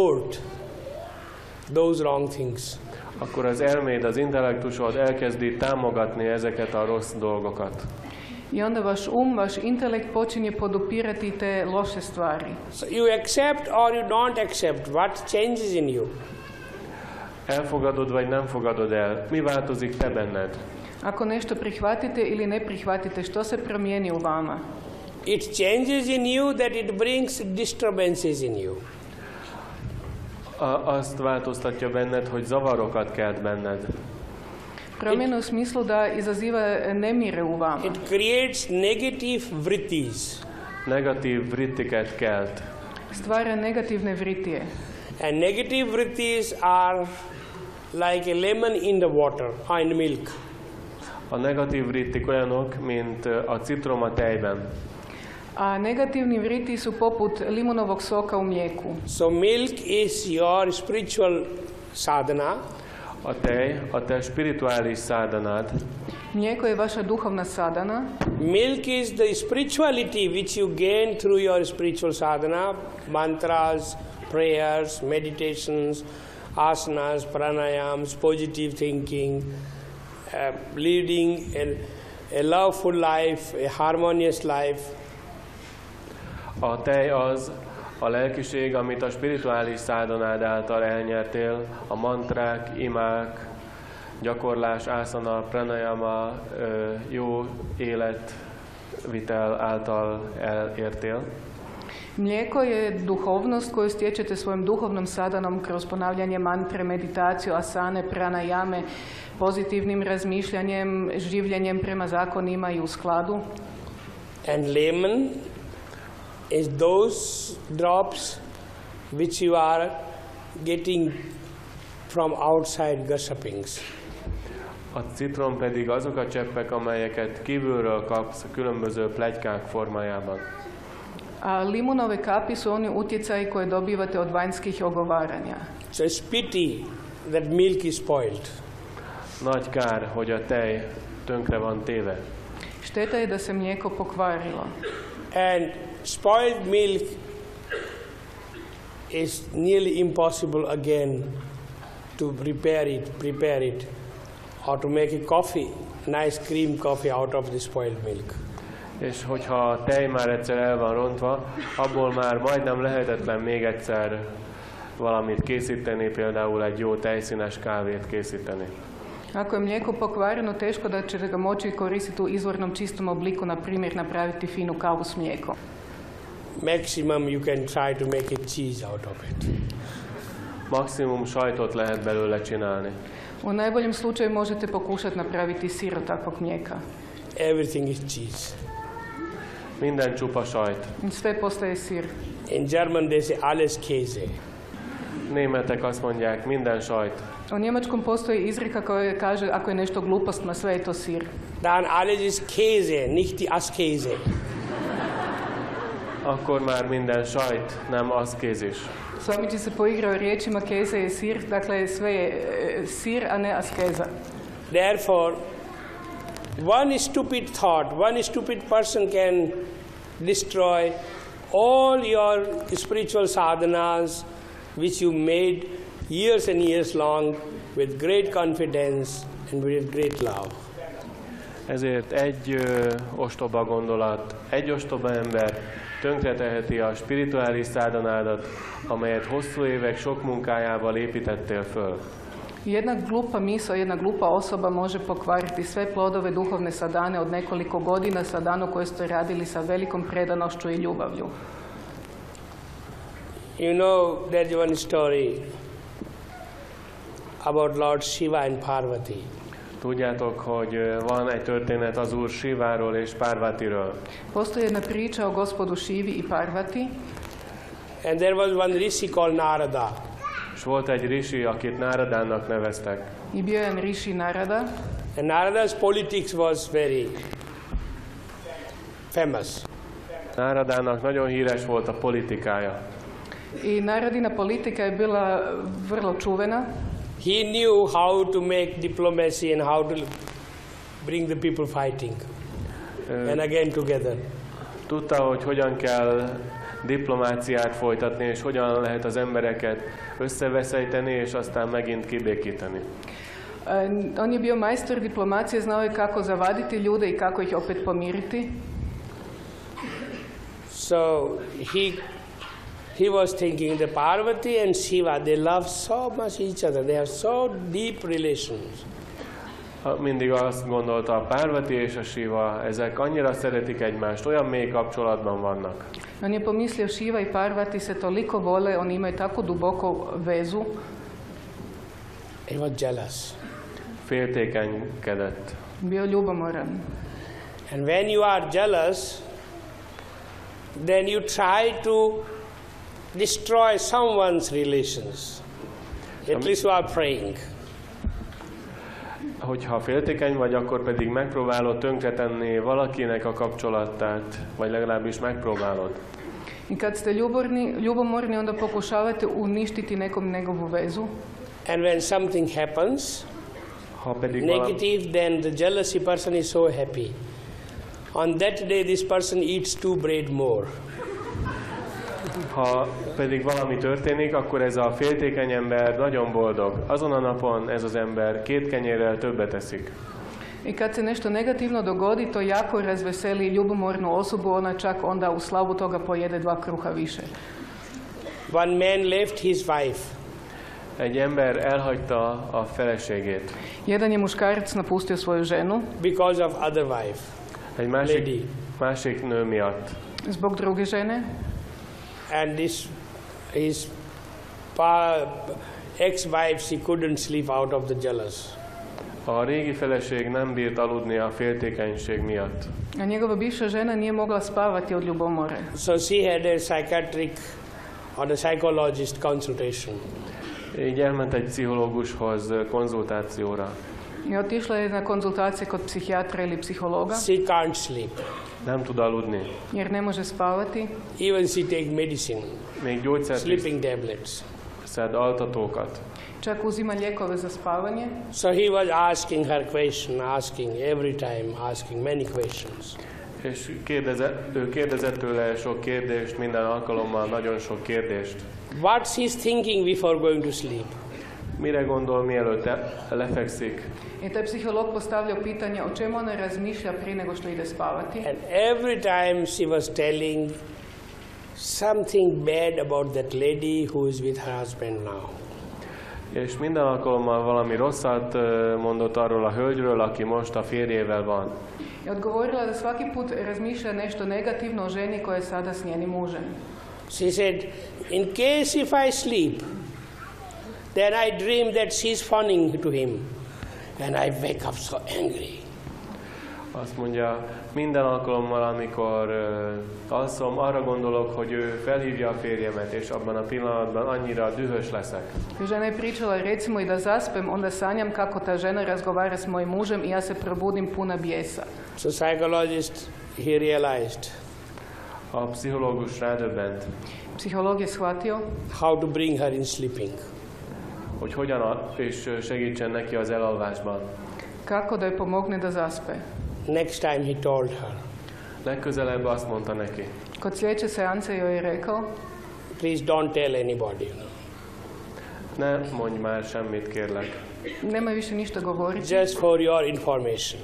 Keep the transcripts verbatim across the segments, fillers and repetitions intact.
support those wrong things. Akkor az elméd, az intellektusod elkezdi támogatni ezeket a rossz dolgokat. I onda vaš um, vaš intelekt počinje podupirati te loše stvari. So you accept or you don't accept, what changes in you? Elfogadod vagy nem fogadod el, mi változik te benned? Ako nešto prihvatite ili ne prihvatite, što se promijeni u vama? It changes in you that it brings disturbances in you. A, azt változtatja benned, hogy zavarokat kelt benned. Promjena u smislu da izaziva nemire u vama. It creates negative vrittis. Negatív vrittiket kelt. Stvara negativne vritije. And negative vrittis are like a lemon in the water, or in milk. A negatív vrittik olyanok, mint a citrom a tejben. A negativni vriti su poput limunovog soka u mlijeku. So milk is your spiritual sadhana. A tej, a te spirituális szádanád. Mlijeko je vaša duhovna sadhana. Milk is the spirituality which you gain through your spiritual sadhana, mantras, prayers, meditations, asanas, pranayams, positive thinking, uh, leading a, a loveful life, a harmonious life. A tej az a lelkiség, amit a spirituális szádanád által elnyertél, a mantrák, imák, gyakorlás, ásana, pranayama, jó életvitel által elértél. Mlijeko je duhovnost koju stječete svojim duhovnom sadanom kroz ponavljanje mantre, meditaciju, asane, pranayame, pozitivnim razmišljanjem, življenjem prema zakonima i u skladu. And lemon is those drops which you are getting from outside gossipings. A citrom pedig azok a cseppek, amelyeket kívülről kapsz különböző pletykák formájában. A limunove kapi su oni utjecaji koje dobivate od vanjskih ogovaranja. So it's pity that milk is spoiled. Nagy kár, hogy a tej tönkre van téve. Šteta je da se mlijeko pokvarilo. And spoiled milk is nearly impossible again to prepare it, prepare it, or to make a coffee, nice cream coffee out of the spoiled milk. És hogyha a tej már egyszer el van rontva, abból már majdnem lehetetlen még egyszer valamit készíteni, például egy jó tejszínes kávét készíteni. Ako je mlijeko pokvareno, teško da ćete ga moći koristiti u izvornom čistom obliku, na primjer napraviti finu kavu s mlijekom. Maximum you can try to make a cheese out of it. Maximum sajtot lehet belőle csinálni. U najboljem slučaju možete pokušati napraviti sir od takvog mlijeka. Everything is cheese. Minden csupa sajt. Sve postaje sir. In German they say alles Käse. Németek azt mondják, minden sajt. U njemačkom postoji izreka koja kaže ako je nešto glupost, ma sve je to sir. Dann alles ist Käse, nicht die Askese. Akkor már minden sajt, nem aszkézis. Swamiji se poigrao riječima keze je sir, dakle sve je e, sir, a ne askeza. Therefore, one stupid thought, one stupid person can destroy all your spiritual sadhanas which you made years and years long with great confidence and with great love. Ezért egy ö, ostoba gondolat, egy ostoba ember tönkreteheti a spirituális szádanádat, amelyet hosszú évek sok munkájával építettél föl. Jedna glupa misao, jedna glupa osoba može pokvariti sve plodove duhovne sadane od nekoliko godina, sadanu koje ste radili sa velikom predanošću i ljubavlju. You know, there's one story about Lord Shiva and Parvati. Tudjátok, hogy van egy történet az Úr Siváról és Parvatiről. Postoji jedna priča o gospodu Šivi i Parvati. And there was one rishi called Narada. És volt egy rishi, akit Náradának neveztek. I bio je jedan rishi Narada. And Narada's politics was very famous. Náradának nagyon híres volt a politikája. I Naradina politika je bila vrlo čuvena. He knew how to make diplomacy and how to bring the people fighting uh, and again together. Tudta, hogy hogyan kell diplomáciát folytatni, és hogyan lehet az embereket összeveszejteni, és aztán megint kibékíteni. On je bio majstor diplomacije, znao je kako zavaditi ljude i kako ih opet pomiriti. So he he was thinking the Parvati and Shiva, they love so much each other. They have so deep relations. Mindig azt gondolta, a Parvati és a Shiva, ezek annyira szeretik egymást, olyan mély kapcsolatban vannak. On je pomislio Shiva i Parvati se toliko vole, oni imaju tako duboko vezu. He was jealous. Féltékenykedett. Bio ljubomoran. And when you are jealous, then you try to destroy someone's relations. At least you are praying. Hogyha féltékeny vagy, akkor pedig megpróbálod tönkretenni valakinek a kapcsolatát, vagy legalábbis megpróbálod. I kad ste ljubomorni, ljubomorni, onda pokušavate uništiti nekom njegovu vezu. And when something happens ha pedig negative, valami... then the jealousy person is so happy. On that day this person eats two bread more. Ha pedig valami történik, akkor ez a féltékeny ember nagyon boldog. Azon a napon ez az ember két kenyérrel többet eszik. I kad se nešto negativno dogodi, to jako razveseli ljubomornu osobu, ona čak onda u slavu toga pojede dva kruha više. One man left his wife. Egy ember elhagyta a feleségét. Jedan je muškarac napustio svoju ženu. Because of other wife. Egy másik, másik nő miatt. Zbog druge žene. And this his ex-wife, she couldn't sleep out of the jealous. A régi feleség nem bírt aludni a féltékenység miatt. A njegova bivša žena nije mogla spavati od ljubomore. So she had a psychiatric or a psychologist consultation. Így elment egy pszichológushoz konzultációra. I otišla je na konzultacije kod psihijatra ili psihologa. She can't sleep. Nem tud aludni. Jer ne može spavati. Even she take medicine. Még gyógyszert sleeping tablets. Szed altatókat. Čak uzima lijekove za spavanje. So he was asking her question, asking every time, asking many questions. És kérdezett, ő kérdezett tőle sok kérdést, minden alkalommal nagyon sok kérdést. What's he thinking before going to sleep? Mire gondol, mielőtt lefekszik? I taj psiholog postavljao pitanje o čemu ona razmišlja prije nego što ide spavati. And every time she was telling something bad about that lady who is with her husband now. És minden alkalommal valami rosszat mondott arról a hölgyről, aki most a férjével van. I odgovorila da svaki put razmišlja nešto negativno o ženi koja je sada s njenim mužem. She said, in case if I sleep, then I dream that she's fawning to him, and I wake up so angry. Azt mondja, minden alkalommal, amikor uh, alszom, arra gondolok, hogy ő felhívja a férjemet, és abban a pillanatban annyira dühös leszek. Žena je pričala, recimo i da zaspem, onda sanjam kako ta žena razgovara s mojim mužem i ja se probudim puna bijesa. So psychologist, he realized. A pszichológus rádöbbent. Psicholog je shvatio. How to bring her in sleeping. Hogy hogyan a, és segítsen neki az elalvásban. Kako da joj pomogne da zaspe. Next time he told her. Legközelebb azt mondta neki. Kod sljedeće seance joj je rekao. Please don't tell anybody. Ne mondj már semmit, kérlek. Nemoj više ništa govoriti. Just for your information.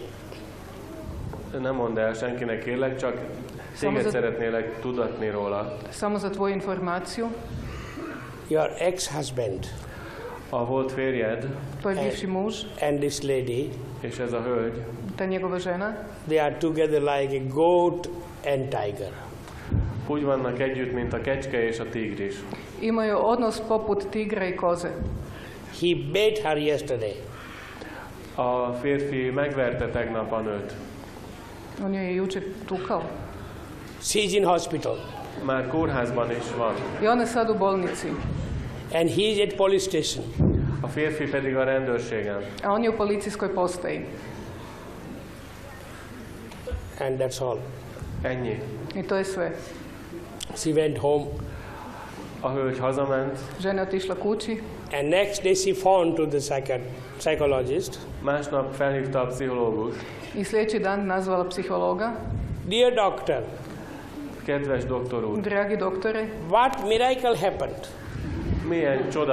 Ne mondd el senkinek, kérlek, csak téged za... szeretnélek tudatni róla. Samo za tvoju informaciju. Your ex-husband. A volt férjed. Tvoj bivši muž. And this lady. És ez a hölgy. Ta njegova žena. They are together like a goat and tiger. Úgy vannak együtt, mint a kecske és a tigris. Imaju odnos poput tigra i koze. He beat her yesterday. A férfi megverte tegnap a nőt. On je jučer tukao. She's in hospital. Már kórházban is van. I ona sad u bolnici. And he's at police station. A férfi pedig a rendőrségen. A on je u policijskoj postaji. And that's all. Ennyi. I to je sve. She went home. A hölgy hazament. Žena je otišla kući. And next day she phoned to the psychologist. Másnap felhívta a pszichológus. I sljedeći dan nazvala psihologa. Dear doctor. Kedves doktor úr, Dragi doktore, what miracle happened? milyen csoda